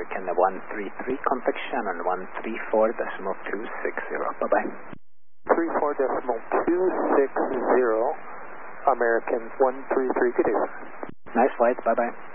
American 133, contact Shannon 134.260. Bye-bye. 34.260, American 133, good day. Nice flight, bye-bye.